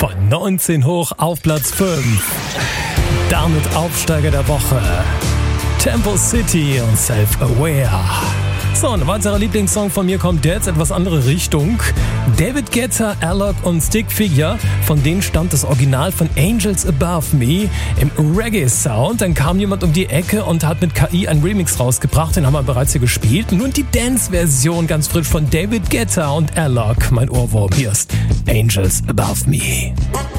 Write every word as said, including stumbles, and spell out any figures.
Von neunzehn hoch auf Platz fünf. Damit Aufsteiger der Woche. Tempo City und Self-Aware. So, ein weiterer Lieblingssong von mir kommt jetzt etwas andere Richtung. David Guetta, Alok und Stick Figure, von denen stammt das Original von Angels Above Me im Reggae-Sound. Dann kam jemand um die Ecke und hat mit K I einen Remix rausgebracht, den haben wir bereits hier gespielt. Nun die Dance-Version ganz frisch von David Guetta und Alok. Mein Ohrwurm, hier ist Angels Above Me.